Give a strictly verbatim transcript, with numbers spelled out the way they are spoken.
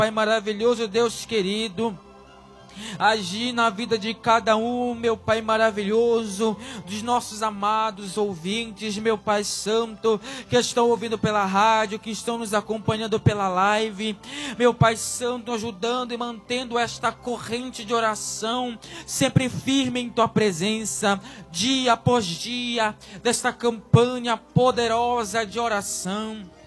Pai maravilhoso, Deus querido. Agir na vida de cada um, meu Pai maravilhoso, dos nossos amados ouvintes, meu Pai santo, que estão ouvindo pela rádio, que estão nos acompanhando pela live, meu Pai santo, ajudando e mantendo esta corrente de oração sempre firme em Tua presença, dia após dia, desta campanha poderosa de oração.